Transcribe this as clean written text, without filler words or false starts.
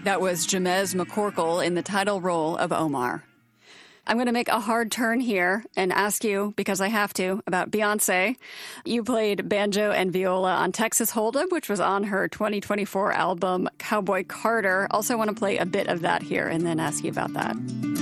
That was Jemez McCorkle in the title role of Omar. I'm going to make a hard turn here and ask you, because I have to, about Beyoncé. You played banjo and viola on Texas Hold'em, which was on her 2024 album Cowboy Carter. Also want to play a bit of that here and then ask you about that.